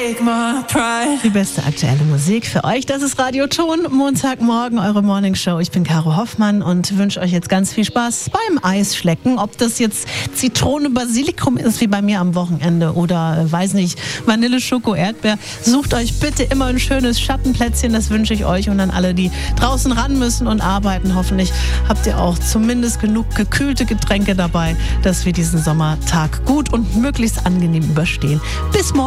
take my pride. Die beste aktuelle Musik für euch, das ist Radio Ton, Montagmorgen, eure Morningshow. Ich bin Caro Hoffmann und wünsche euch jetzt ganz viel Spaß beim Eisschlecken. Ob das jetzt Zitrone, Basilikum ist, wie bei mir am Wochenende, oder, weiß nicht, Vanille, Schoko, Erdbeer. Sucht euch bitte immer ein schönes Schattenplätzchen, das wünsche ich euch. Und an alle, die draußen ran müssen und arbeiten, hoffentlich habt ihr auch zumindest genug gekühlte Getränke dabei, dass wir diesen Sommertag gut und möglichst angenehm überstehen. Bis morgen.